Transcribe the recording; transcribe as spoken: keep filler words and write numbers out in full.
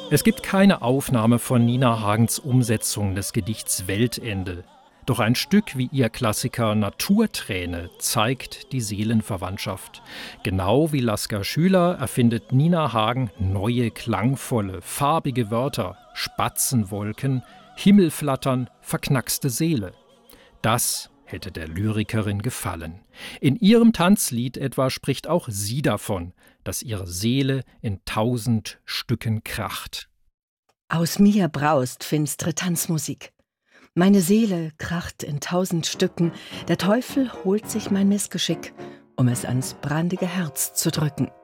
Es gibt keine Aufnahme von Nina Hagens Umsetzung des Gedichts Weltende. Doch ein Stück wie ihr Klassiker Naturträne zeigt die Seelenverwandtschaft. Genau wie Lasker Schüler erfindet Nina Hagen neue, klangvolle, farbige Wörter, Spatzenwolken, Himmelflattern, verknackste Seele. Das hätte der Lyrikerin gefallen. In ihrem Tanzlied etwa spricht auch sie davon, dass ihre Seele in tausend Stücken kracht. Aus mir braust finstre Tanzmusik. Meine Seele kracht in tausend Stücken. Der Teufel holt sich mein Missgeschick, um es ans brandige Herz zu drücken.